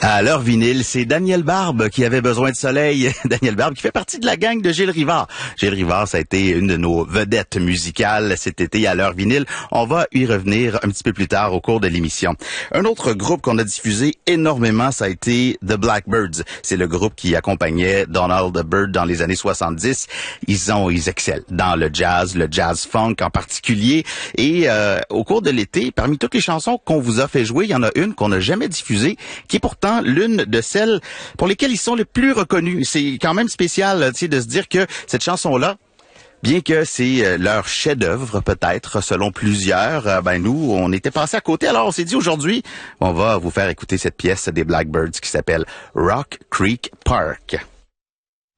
À l'heure vinyle, c'est Daniel Barbe qui avait besoin de soleil. Daniel Barbe qui fait partie de la gang de Gilles Rivard. Gilles Rivard, ça a été une de nos vedettes musicales cet été à l'heure vinyle. On va y revenir un petit peu plus tard au cours de l'émission. Un autre groupe qu'on a diffusé énormément, ça a été The Blackbirds. C'est le groupe qui accompagnait Donald Byrd dans les années 70. Ils excellent dans le jazz funk en particulier. Et au cours de l'été, parmi toutes les chansons qu'on vous a fait jouer, il y en a une qu'on n'a jamais diffusée, qui est pourtant l'une de celles pour lesquelles ils sont les plus reconnus. C'est quand même spécial, tu sais, de se dire que cette chanson-là, bien que c'est leur chef-d'œuvre peut-être, selon plusieurs, nous, on était passés à côté. Alors on s'est dit aujourd'hui, on va vous faire écouter cette pièce des Blackbirds qui s'appelle Rock Creek Park.